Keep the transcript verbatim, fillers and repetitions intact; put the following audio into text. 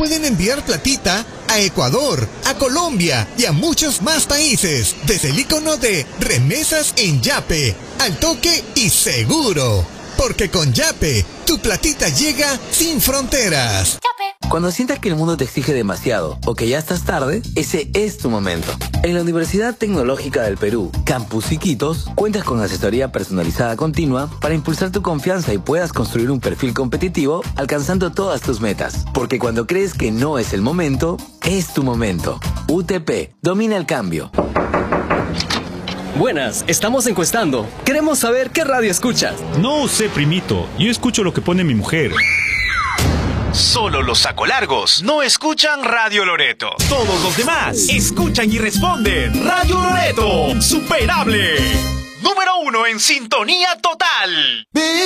pueden enviar platita a Ecuador, a Colombia y a muchos más países desde el icono de remesas en Yape, al toque y seguro. Porque con Yape, tu platita llega sin fronteras. Yape. Cuando sientas que el mundo te exige demasiado o que ya estás tarde, ese es tu momento. En la Universidad Tecnológica del Perú, Campus Iquitos, cuentas con asesoría personalizada continua para impulsar tu confianza y puedas construir un perfil competitivo alcanzando todas tus metas. Porque cuando crees que no es el momento, es tu momento. U T P, domina el cambio. Buenas, estamos encuestando. Queremos saber qué radio escuchas. No sé, primito. Yo escucho lo que pone mi mujer. Solo los sacolargos no escuchan Radio Loreto. Todos los demás escuchan y responden. Radio Loreto, superable. Número uno en sintonía total.